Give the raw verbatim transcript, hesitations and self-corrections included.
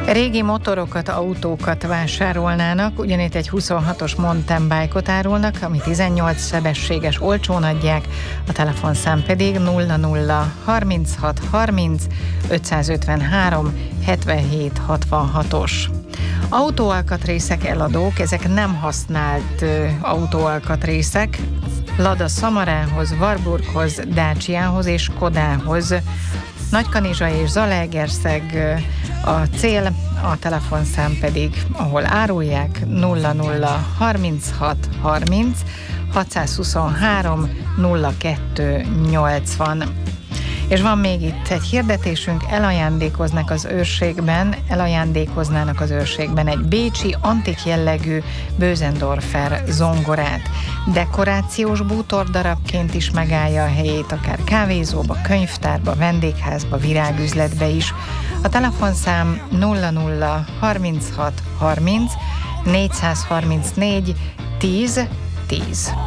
Régi motorokat, autókat vásárolnának, ugyanitt egy huszonhatos mountain bike-ot árulnak, ami tizennyolc sebességes, olcsón adják, a telefonszám pedig nulla nulla harminchat harminc ötszázötvenhárom hetvenhét hatvanhatos. Autóalkatrészek eladók, ezek nem használt ö, autóalkatrészek, Lada Samarához, Warburghoz, Daciához és Skodához. Nagykanizsa és Zalaegerszeg a cél, a telefonszám pedig, ahol árulják, nulla nulla harminchat harminc hatszázhuszonhárom nulla kettő nyolcvan. És van még itt egy hirdetésünk, elajándékoznak az őrségben, elajándékoznának az őrségben egy bécsi, antik jellegű Bösendorfer zongorát. Dekorációs bútordarabként is megállja a helyét, akár kávézóba, könyvtárba, vendégházba, virágüzletbe is. A telefonszám nulla nulla harminchat harminc négyszázharmincnégy tíz tíz.